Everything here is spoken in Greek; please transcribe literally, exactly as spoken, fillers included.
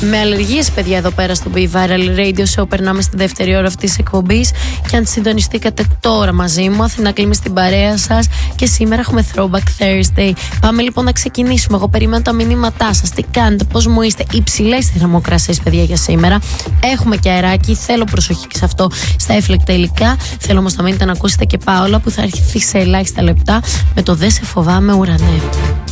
Με αλλεργίες, παιδιά, εδώ πέρα στο Be Viral Radio Show περνάμε στη δεύτερη ώρα αυτής της εκπομπής. Και αν συντονιστήκατε τώρα μαζί μου, Αθηνά Κλίμη στην παρέα σας. Και σήμερα έχουμε Throwback Thursday. Πάμε λοιπόν να ξεκινήσουμε. Εγώ περιμένω τα μηνύματά σας. Τι κάνετε, πώς μου είστε? Υψηλές θερμοκρασίες, παιδιά, για σήμερα. Έχουμε και αεράκι. Θέλω προσοχή σε αυτό στα έφλεκτα υλικά. Θέλω όμως να μείνετε να ακούσετε και Πάολα που θα έρθει σε ελάχιστα λεπτά με το «Δεν σε φοβάμαι, ουρανέ».